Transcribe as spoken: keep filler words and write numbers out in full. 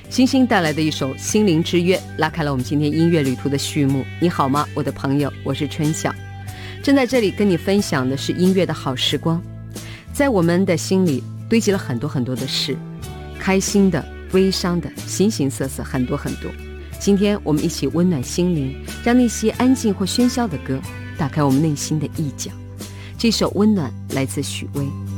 星星带来的一首《心灵之约》拉开了我们今天音乐旅途的序幕。你好吗，我的朋友，我是春晓，正在这里跟你分享的是音乐的好时光。在我们的心里堆积了很多很多的事，开心的、悲伤的，形形色色，很多很多。今天我们一起温暖心灵，让那些安静或喧嚣的歌打开我们内心的一角。这首《温暖》来自许巍。